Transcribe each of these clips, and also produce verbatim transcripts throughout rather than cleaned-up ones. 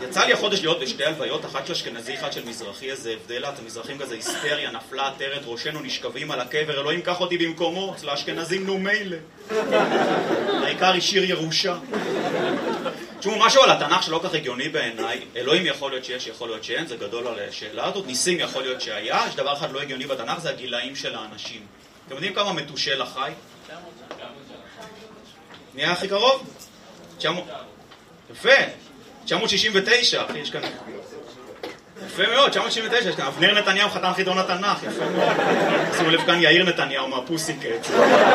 יצא לי החודש להיות בשתי הלוויות, אחת של אשכנזי, אחת של מזרחי, איזה הבדל, אתם מזרחים כזה היסטריה, נפלה, עטרת, ראשנו נשכבים על הקבר, אלוהים קח אותי במקומו, אצל האשכנזים נו מילא. העיקר השאיר ירושה. תשמעו, משהו על התנ"ך שלא כך הגיוני בעיניי, אלוהים יכול להיות שיש, יכול להיות שאין, זה גדול על השאלה הזאת, ניסים יכול להיות שהיה, יש דבר אחד לא הגיוני בתנ"ך, זה הגילאים של האנשים. אתם יודעים כמה מתושל החי? נהיה הכי קרוב? יפה, תשע מאות שישים ותשע, אחי, יש כאן... יפה מאוד, תשע מאות שישים ותשע, יש כאן אבנר נתניהו, חתן חידון התנ"ך, יפה מאוד. שימו לב כאן יאיר נתניהו מהפוסיקט.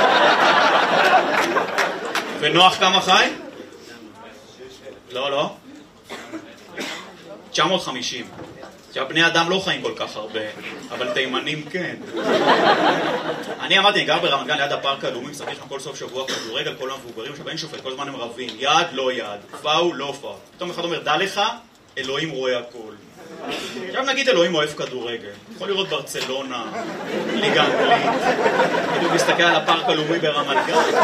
ונוח כמה חי? לא, לא. תשע מאות וחמישים. עכשיו, בני אדם לא חיים כל כך הרבה, אבל תימנים כן. אני אמרתי, אני גר ברמת גן ליד הפארק הלאומי, משחק שם כל סוף שבוע כדורגל, כל המבוגרים, עכשיו אין שופט, כל הזמן הם רבים, יד לא יד, פאול לא פאול. פתאום אחד אומר, דע לך, אלוהים רואה הכל. עכשיו נגיד אלוהים אוהב כדורגל, יכול לראות ברצלונה, ליגה אנגלית, בדיוק מסתכל על הפארק הלאומי ברמת גן.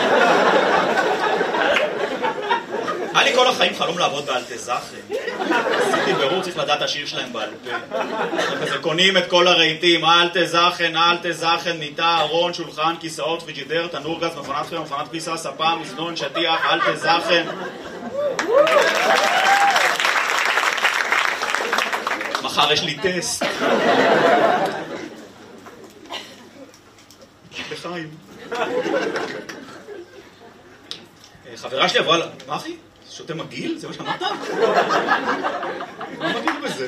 היה לי כל החיים חלום לעבוד באלטזאכן. עשיתי ברור, צריך לדעת השיר שלהם בעל פה. כזה קונים את כל הרהיטים, אלטזאכן, אלטזאכן, מיטה, ארון, שולחן, כיסאות, פריג'ידר, תנור גז, מכונת חיים, מכונת כביסה, ספה, מזנון, שטיח, אלטזאכן. מחר יש לי טסט. בחיים. חברה שלי עברה... מה אחי? שותה מגיל? זה מה שאמרת? מה מגיל בזה?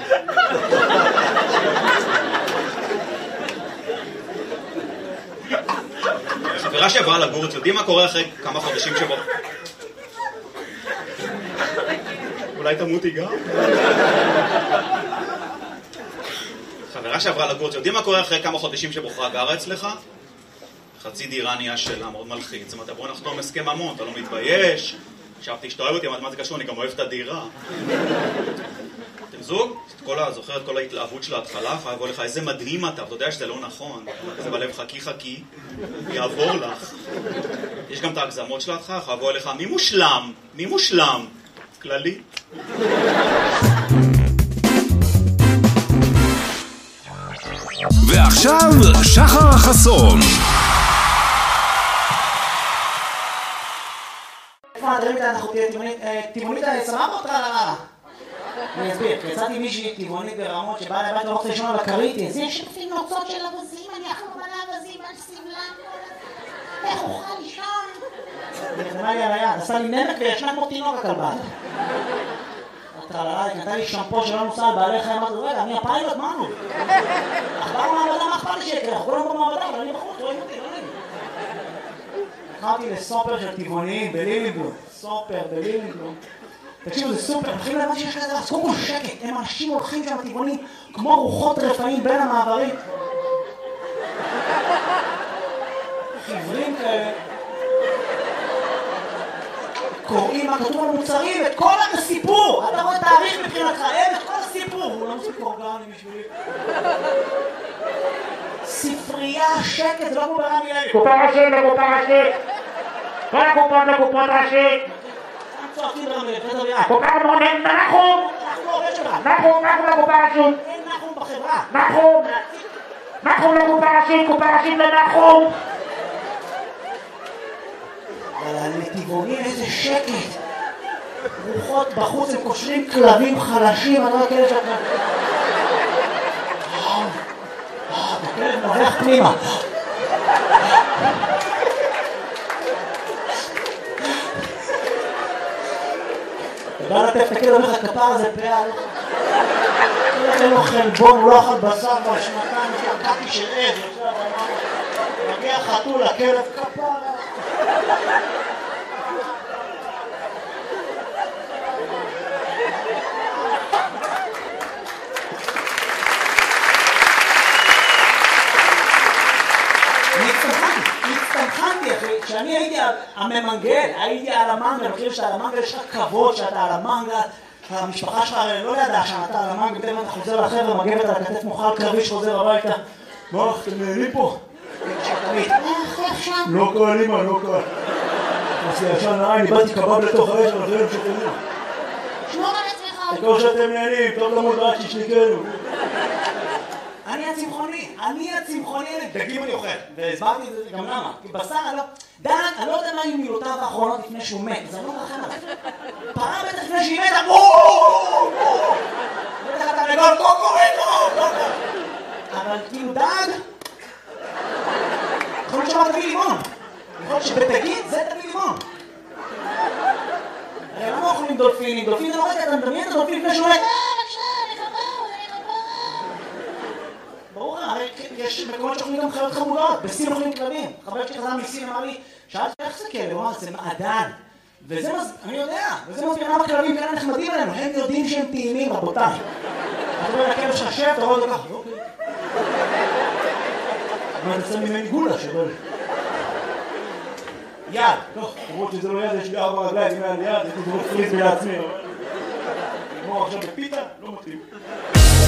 חברה שעברה לגור, אתם יודעים מה קורה אחרי כמה חודשים שבו? אולי תמותי גם? חברה שעברה לגור, אתם יודעים מה קורה אחרי כמה חודשים שבוחרה גרה אצלך? חצי דירה נהיה שלה, מאוד מלחיץ. זאת אומרת, בוא נחתום הסכם ממון, אתה לא מתבייש? חשבתי שאתה אוהב אותי, מה זה קשור? אני גם אוהב את הדירה. אתם זוג? זוכר את כל ההתלהבות של ההתחלה? יכולה לבוא לך, איזה מדהים אתה, אתה יודע שזה לא נכון. כזה בלב, חכי חכי, יעבור לך. יש גם את ההגזמות שלך, יכולה לבוא אליך, מי מושלם? מי מושלם? כללי. ועכשיו, שחר חסון. אנחנו טבעונית סבבה או טרללה? אני אסביר, יצאתי מישהי טבעונית ברמות שבאה לבית לא רוצה לישון על הכרית. זה שפים נוצות של אבזים, אני אחלום על האבזים, על סבלם, איך אוכל לישון? היא נתנה לי על היד, עשה לי נמק וישנה כמו תינוק הכלבה. הטרללה, היא נתנה לי שמפו שלא נוסע על בעלי חיים, אמרתי, רגע, אני הפיילוט, מה נו? אכבר מעבדה, מה אכפת לי שיקרה? אנחנו כולם במעבדה, אבל אני בחוץ, רואים אותי, לא נעים. הלכתי לסופר של טבעוניים בלילינגלום, סופר בלילינגלום. תקשיבו, זה סופר, מתחילים להבין שיש כזה, אז קודם כל שקט, הם אנשים הולכים שם טבעונים כמו רוחות רפאים בין המעברים. חברים כאלה. קוראים מה כתוב על מוצרים, את כל הסיפור. אתה רואה תאריך מבחינתך, אין את כל הסיפור. הוא לא מוסיף אורגני בשבילי. ספרייה, שקט, זה לא כמו ברמי לוי. קופה ראשית לקופה ראשית. כל הקופות לקופות ראשית. צועקים ברמי לוי. קופה מונן, נחום. נחום עובד שלך. נחום, נחום לקופה ראשית. אין נחום בחברה. נחום. נחום לקופה ראשית, קופה ראשית לנחום. אבל הנתיבונים איזה שקט. רוחות בחוץ, הם קושרים כלבים חלשים, אני לא יודע כאלה שאתה... הכלב נובח פנימה. בא לטף את הכלב, אומר לך כפר הזה פעל. אין לו חלבון, הוא לא אכל בשר כבר שנתיים, שקעתי של עד. מגיע חתול, הכלב כפר. כשאני הייתי הממנגל, הייתי על המנגל, אני חושב שעל המנגל יש לך כבוד שאתה על המנגל, המשפחה שלך לא ידעה שאתה על המנגל, פתאום אתה חוזר לחבר'ה, מגבת על הכתף מוכל קרבי שחוזר הביתה. מה, אתם נהנים פה? לא קל, אמא, לא קל. עשי ישן נעי, אני באתי קבב לתוך האש, אבל זה לא משתנים. שמור על עצמך, כמו שאתם נהנים, טוב למוד רק שישליקנו. אני הצמחוני, אני הצמחוני, דגים אני אוכל. והסברתי את זה גם למה. כי בשר, אני לא... דג, אני לא יודע מה היו מילותיו האחרונות לפני שהוא מת, אז אני לא מרחם עליו. פרה בטח לפני שהיא מתה, בואו! בטח אתה רגול, קוקוריקו! אבל כאילו דג... יכול להיות שמה תביא לימון. יכול להיות שבתגיד זה תביא לימון. הרי למה אוכלים דולפינים? דולפין זה לא רגע, אתה מדמיין את הדולפין לפני שהוא מת. ברור, הרי יש מקומות שאוכלים גם חיות חמודות, בסין אוכלים כלבים. חבר שלי חזר מסין אמר לי, שאלתי איך זה כלב? הוא אמר, זה מעדן. וזה מז... אני יודע, וזה מסביר למה כלבים כאלה נחמדים עלינו, הם יודעים שהם טעימים, רבותיי. אתה אומר לכלב שלך שב, אתה רואה אותו ככה, אוקיי. אבל אני שם ממני גולה שבא לי. יד, טוב, למרות שזה לא יד, יש לי ארבע רגליים, אם היה לי יד, הייתי דורך פריז לעצמי. נגמור עכשיו בפיתה, לא מתאים.